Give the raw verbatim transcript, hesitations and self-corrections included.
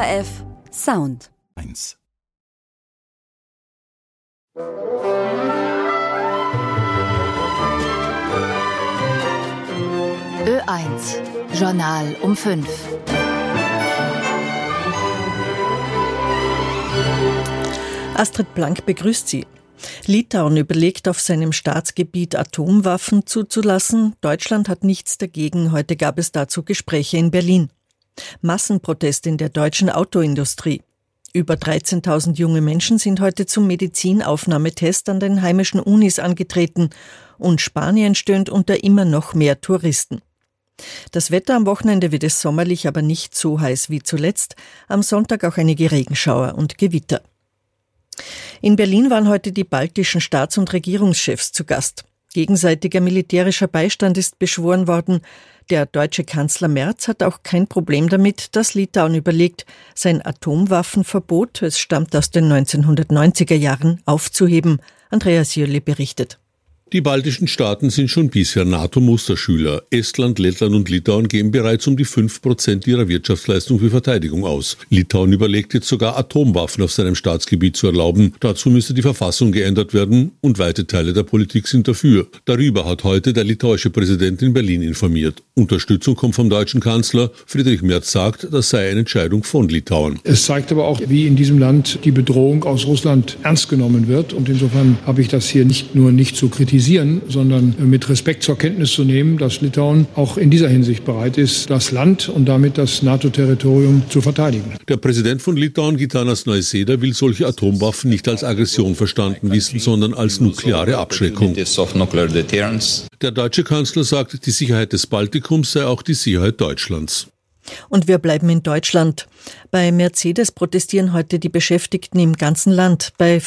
O R F Sound eins. Ö eins, Journal um fünf. Astrid Blank begrüßt Sie. Litauen überlegt, auf seinem Staatsgebiet Atomwaffen zuzulassen. Deutschland hat nichts dagegen. Heute gab es dazu Gespräche in Berlin. Massenprotest in der deutschen Autoindustrie. Über dreizehntausend junge Menschen sind heute zum Medizinaufnahmetest an den heimischen Unis angetreten. Und Spanien stöhnt unter immer noch mehr Touristen. Das Wetter am Wochenende wird es sommerlich, aber nicht so heiß wie zuletzt. Am Sonntag auch einige Regenschauer und Gewitter. In Berlin waren heute die baltischen Staats- und Regierungschefs zu Gast. Gegenseitiger militärischer Beistand ist beschworen worden. Der deutsche Kanzler Merz hat auch kein Problem damit, dass Litauen überlegt, sein Atomwaffenverbot, es stammt aus den neunzehnhundertneunziger Jahren, aufzuheben. Andreas Jürli berichtet. Die baltischen Staaten sind schon bisher NATO-Musterschüler. Estland, Lettland und Litauen geben bereits um die fünf Prozent ihrer Wirtschaftsleistung für Verteidigung aus. Litauen überlegt jetzt sogar, Atomwaffen auf seinem Staatsgebiet zu erlauben. Dazu müsste die Verfassung geändert werden und weite Teile der Politik sind dafür. Darüber hat heute der litauische Präsident in Berlin informiert. Unterstützung kommt vom deutschen Kanzler. Friedrich Merz sagt, das sei eine Entscheidung von Litauen. Es zeigt aber auch, wie in diesem Land die Bedrohung aus Russland ernst genommen wird. Und insofern habe ich das hier nicht nur nicht zu kritisieren, sondern mit Respekt zur Kenntnis zu nehmen, dass Litauen auch in dieser Hinsicht bereit ist, das Land und damit das NATO-Territorium zu verteidigen. Der Präsident von Litauen, Gitanas Nausėda, will solche Atomwaffen nicht als Aggression verstanden wissen, sondern als nukleare Abschreckung. Der deutsche Kanzler sagt, die Sicherheit des Baltikums sei auch die Sicherheit Deutschlands. Und wir bleiben in Deutschland. Bei Mercedes protestieren heute die Beschäftigten im ganzen Land. Bei